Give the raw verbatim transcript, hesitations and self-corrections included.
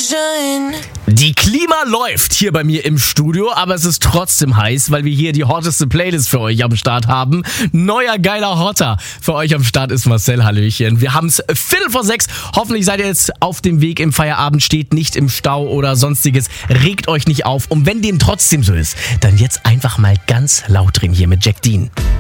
Sunshine. Die Klima läuft hier bei mir im Studio, aber es ist trotzdem heiß, weil wir hier die hotteste Playlist für euch am Start haben. Neuer geiler Hotter für euch am Start ist Marcel, hallöchen. Wir haben es Viertel vor sechs. Hoffentlich seid ihr jetzt auf dem Weg im Feierabend, steht nicht im Stau oder sonstiges. Regt euch nicht auf. Und wenn dem trotzdem so ist, dann jetzt einfach mal ganz laut drin hier mit Jack Dean.